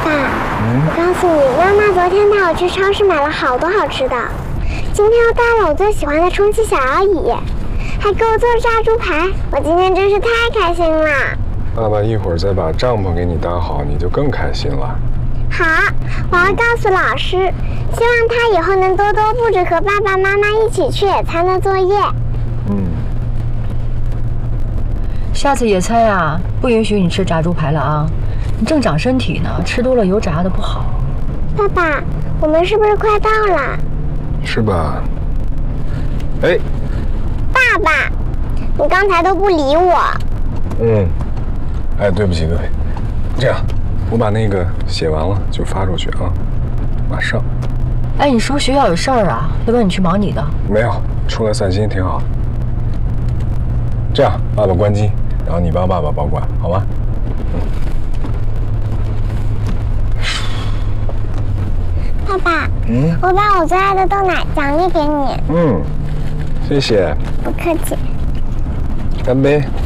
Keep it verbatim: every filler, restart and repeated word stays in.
爸，嗯、我告诉你，妈妈昨天带我去超市买了好多好吃的，今天又带了我最喜欢的充气小摇椅，还给我做炸猪排，我今天真是太开心了。 爸爸一会儿再把帐篷给你搭好，你就更开心了。 好，我要告诉老师，希望他以后能多多布置和爸爸妈妈一起去野餐的作业。 嗯。 下次野餐啊，不允许你吃炸猪排了啊！你正长身体呢，吃多了油炸的不好。 爸爸，我们是不是快到了？ 是吧？哎， 爸爸，你刚才都不理我。 嗯，哎，对不起，对不起。这样，我把那个写完了就发出去啊，马上。 哎，你是不是学校有事儿啊？要不然你去忙你的。 没有，出来散心挺好。这样，爸爸关机，然后你帮爸爸保管，好吗？嗯。 爸爸， 嗯， 我把我最爱的豆奶奖励给你。 嗯，谢谢。 不客气。 干杯。